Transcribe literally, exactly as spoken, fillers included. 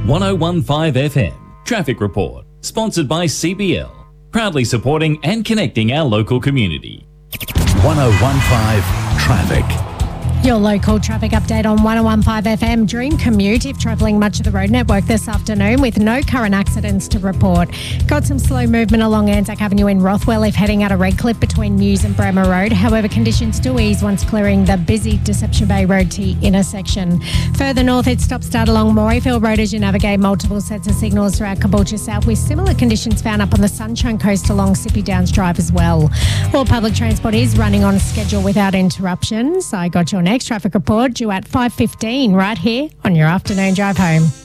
one oh one point five F M Traffic Report, sponsored by C B L, proudly supporting and connecting our local community. one oh one point five Traffic. Your local traffic update on one oh one point five F M. Dream commute if travelling much of the road network this afternoon with no current accidents to report. Got some slow movement along Anzac Avenue in Rothwell if heading out of Redcliffe between Mews and Bremer Road. However, conditions do ease once clearing the busy Deception Bay Road T intersection. Further north, it stops start along Morayfield Road as you navigate multiple sets of signals throughout Caboolture South, with similar conditions found up on the Sunshine Coast along Sippy Downs Drive as well. All public transport is running on schedule without interruptions. I got your next traffic report due at five fifteen right here on your afternoon drive home.